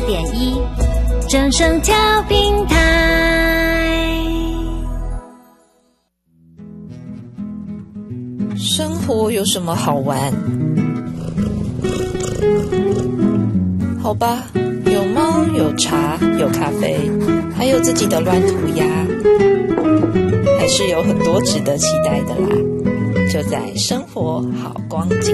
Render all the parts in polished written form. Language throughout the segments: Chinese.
104.1正声调频台。 生活有什么好玩？好吧，有猫，有茶，有咖啡，还有自己的乱涂鸦，还是有很多值得期待的啦。就在生活好光景。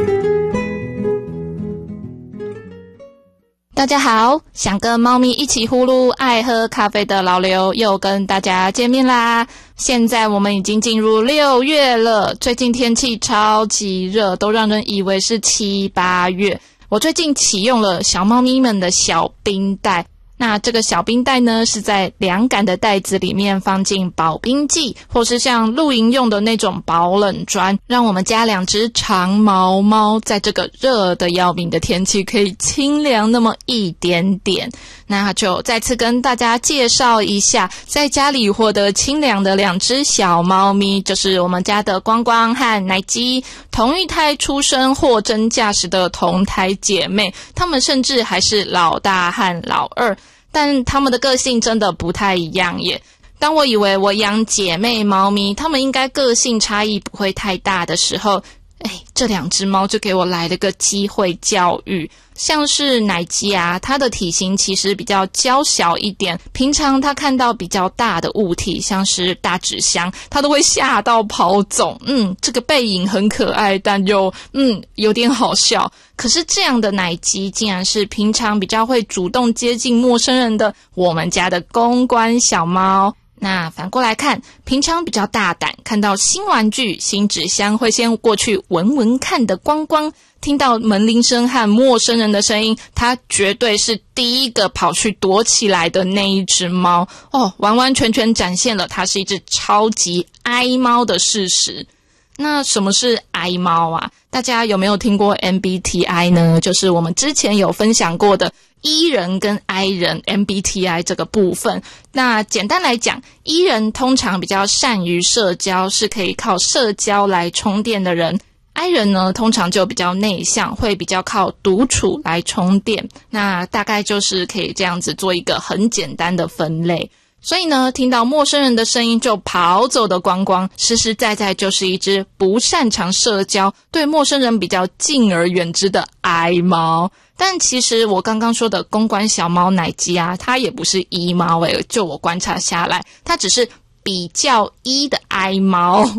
大家好，想跟猫咪一起呼噜爱喝咖啡的老刘又跟大家见面啦。现在我们已经进入6月了，最近天气超级热，都让人以为是7、8月。我最近启用了小猫咪们的小冰袋，那这个小冰袋呢，是在凉感的袋子里面放进保冰剂，或是像露营用的那种保冷砖，让我们家2只长毛猫在这个热的要命的天气可以清凉那么一点点。那就再次跟大家介绍一下，在家里获得清凉的2只小猫咪，就是我们家的光光和奶鸡，同一胎出生货真价实的同胎姐妹，她们甚至还是老大和老二，但她们的个性真的不太一样耶。当我以为我养姐妹猫咪，她们应该个性差异不会太大的时候，这2只猫就给我来了个机会教育。像是奶鸡啊，它的体型其实比较娇小一点，平常它看到比较大的物体，像是大纸箱，它都会吓到跑走。这个背影很可爱，但又有点好笑。可是这样的奶鸡竟然是平常比较会主动接近陌生人的我们家的公关小猫。那反过来看，平常比较大胆，看到新玩具、新纸箱会先过去闻闻看的光光，听到门铃声和陌生人的声音，它绝对是第一个跑去躲起来的那一只猫完完全全展现了它是一只超级哀猫的事实。那什么是哀猫啊？大家有没有听过 MBTI 呢？就是我们之前有分享过的E人跟 I 人 MBTI 这个部分。那简单来讲， E 人通常比较善于社交，是可以靠社交来充电的人。I 人呢，通常就比较内向，会比较靠独处来充电。那大概就是可以这样子做一个很简单的分类。所以呢，听到陌生人的声音就跑走的光光，实实在在就是一只不擅长社交，对陌生人比较敬而远之的哀猫。但其实我刚刚说的公关小猫奶鸡啊，它也不是E猫就我观察下来，它只是比较E的哀猫。